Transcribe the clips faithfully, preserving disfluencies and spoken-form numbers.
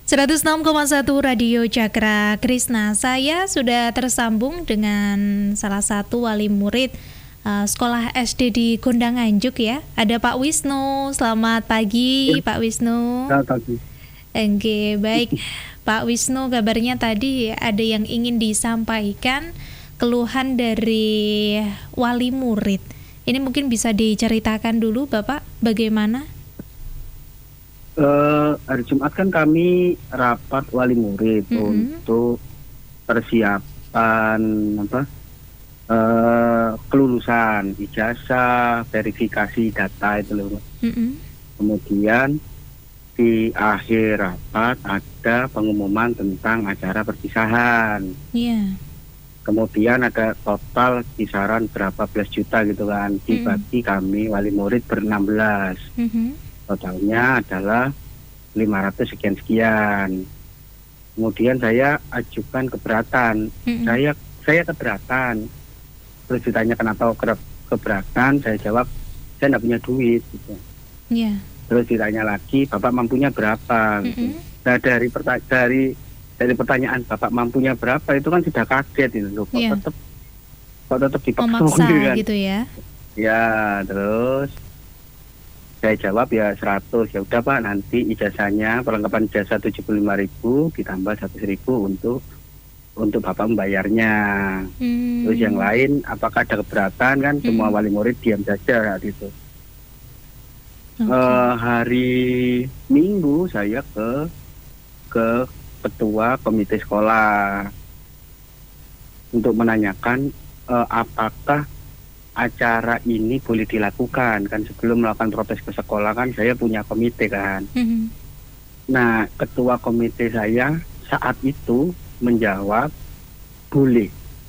seratus enam koma satu Radio Cakra Krisna. Saya sudah tersambung dengan salah satu wali murid uh, sekolah S D di Gondang Nganjuk ya. Ada Pak Wisnu. Selamat pagi, ya. Pak Wisnu. Selamat pagi. Oke, baik. Pak Wisnu, kabarnya tadi ada yang ingin disampaikan, keluhan dari wali murid. Ini mungkin bisa diceritakan dulu Bapak, bagaimana? Uh, hari Jumat kan kami rapat wali murid mm-hmm. untuk persiapan apa uh, kelulusan ijazah, verifikasi data itu loh. Mm-hmm. Kemudian di akhir rapat ada pengumuman tentang acara perpisahan. Yeah. Kemudian ada total kisaran berapa belas juta gitu kan, dibagi mm-hmm. kami wali murid berenam belas. Mm-hmm. Totalnya adalah lima ratus sekian-sekian. Kemudian saya ajukan keberatan. Mm-hmm. Saya saya keberatan. Terus ditanya kenapa keberatan, saya jawab saya tidak punya duit. Gitu. Yeah. Terus ditanya lagi, Bapak mampunya berapa? Mm-hmm. Gitu. Nah, dari, perta- dari dari pertanyaan Bapak mampunya berapa itu kan sudah kaget itu loh. Kok yeah. tetap kok tetap dipaksa memaksa gitu kan? Gitu ya? Ya, terus saya jawab ya seratus. Ya udah Pak, nanti ijazahnya perlengkapan ijazah tujuh puluh lima ribu ditambah seratus ribu untuk untuk Bapak membayarnya. Hmm. Terus yang lain apakah ada keberatan kan? Hmm. Semua wali murid diam saja gitu. Okay. Uh, hari Minggu saya ke ke ketua komite sekolah untuk menanyakan uh, apakah acara ini boleh dilakukan kan. Sebelum melakukan protes ke sekolah kan saya punya komite kan. Mm-hmm. Nah, ketua komite saya saat itu menjawab boleh.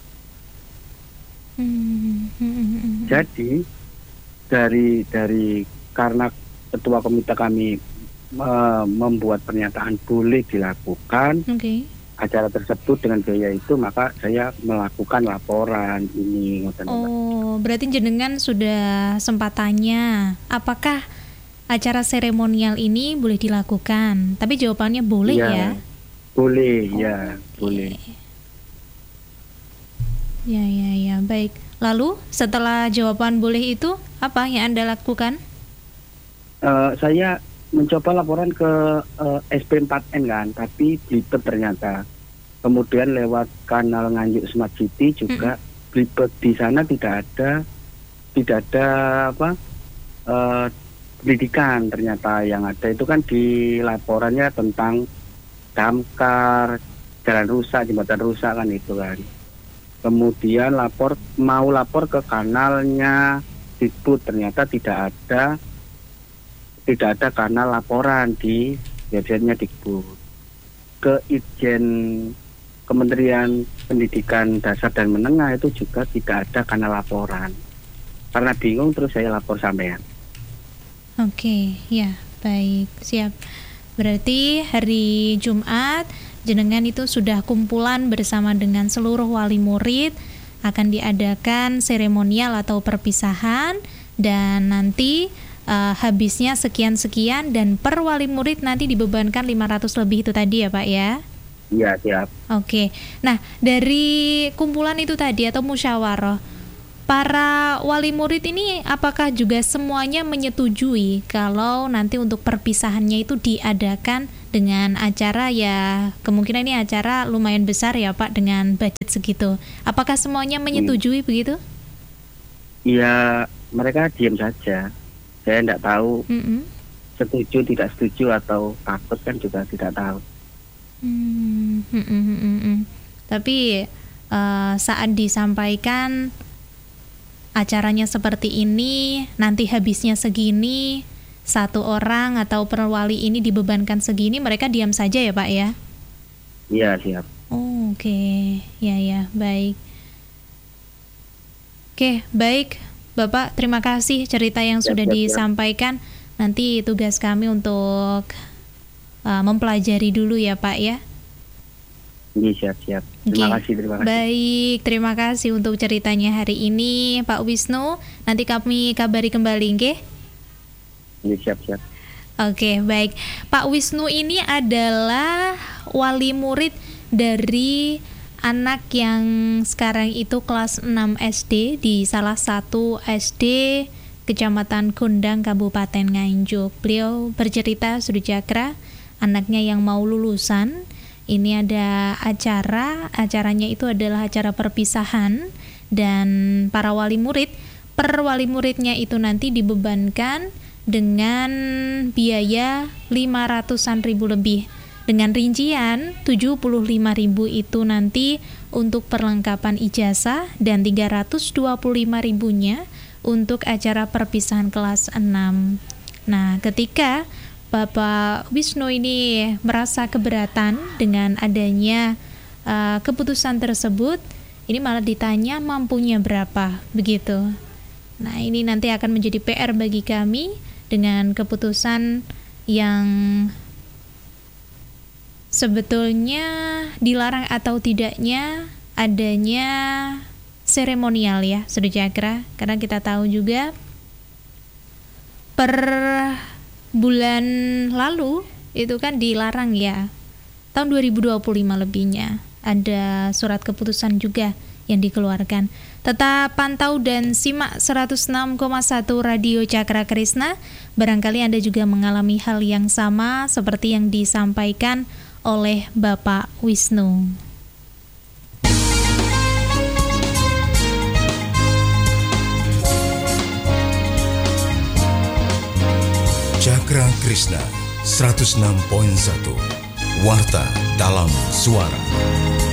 Mm-hmm. Jadi dari dari karena ketua komite kami uh, membuat pernyataan boleh dilakukan. Okay. Acara tersebut dengan biaya itu, maka saya melakukan laporan ini. Oh, berarti jenengan sudah sempat tanya apakah acara seremonial ini boleh dilakukan, tapi jawabannya boleh ya? ya? Boleh, oh, ya, okay. boleh. Ya, ya, ya, baik. Lalu setelah jawaban boleh itu, apa yang Anda lakukan? Uh, saya mencoba laporan ke uh, S P empat N kan, tapi belibet ternyata. Kemudian lewat kanal Nganjuk Smart City juga hmm. belibet. Di sana tidak ada tidak ada apa uh, pendidikan ternyata. Yang ada itu kan di laporannya tentang damkar, jalan rusak, jembatan rusak kan itu kan. Kemudian lapor mau lapor ke kanalnya Dikbud, ternyata tidak ada tidak ada kanal laporan di websitenya Dikbud. Ke Itjen Kementerian Pendidikan Dasar dan Menengah itu juga tidak ada kanal laporan. Karena bingung terus saya lapor sampean. Oke, ya, baik, siap. Berarti hari Jumat jenengan itu sudah kumpulan bersama dengan seluruh wali murid, akan diadakan seremonial atau perpisahan, dan nanti Uh, habisnya sekian-sekian dan per wali murid nanti dibebankan lima ratus lebih itu tadi ya Pak ya? Iya, siap. Oke. Nah, dari kumpulan itu tadi atau musyawarah, para wali murid ini apakah juga semuanya menyetujui kalau nanti untuk perpisahannya itu diadakan dengan acara ya, kemungkinan ini acara lumayan besar ya Pak dengan budget segitu. Apakah semuanya menyetujui hmm. begitu? Iya, mereka diam saja. Saya tidak tahu mm-hmm. setuju tidak setuju atau takut kan juga tidak tahu. Mm-hmm. Tapi uh, saat disampaikan acaranya seperti ini, nanti habisnya segini, satu orang atau perwali ini dibebankan segini, mereka diam saja ya Pak ya? Iya, siap. Oh, oke, okay. ya ya baik. Oke, okay, baik. Bapak, terima kasih cerita yang sudah ya, ya, disampaikan. Nanti tugas kami untuk uh, mempelajari dulu ya Pak ya. Iya, siap-siap. Terima okay. kasih, terima kasih. Baik, terima kasih untuk ceritanya hari ini Pak Wisnu. Nanti kami kabari kembali, nggih? Iya, siap-siap. Oke, baik. Pak Wisnu ini adalah wali murid dari anak yang sekarang itu kelas enam S D di salah satu S D Kecamatan Gondang, Kabupaten Nganjuk. Beliau bercerita, Sudijakra, anaknya yang mau lulusan. Ini ada acara, acaranya itu adalah acara perpisahan, dan para wali murid, per wali muridnya itu nanti dibebankan dengan biaya lima ratusan ribu lebih, dengan rincian tujuh puluh lima ribu itu nanti untuk perlengkapan ijazah dan tiga ratus dua puluh lima ribunya untuk acara perpisahan kelas enam. Nah, ketika Bapak Wisnu ini merasa keberatan dengan adanya uh, keputusan tersebut, ini malah ditanya mampunya berapa, begitu. Nah, ini nanti akan menjadi P R bagi kami dengan keputusan yang sebetulnya dilarang atau tidaknya adanya seremonial ya, Sudijakra, karena kita tahu juga per bulan lalu itu kan dilarang ya, tahun dua ribu dua puluh lima lebihnya ada surat keputusan juga yang dikeluarkan. Tetap pantau dan simak seratus enam koma satu Radio Cakra Krisna. Barangkali Anda juga mengalami hal yang sama seperti yang disampaikan oleh Bapak Wisnu. Cakra Krisna seratus enam koma satu, Warta dalam Suara.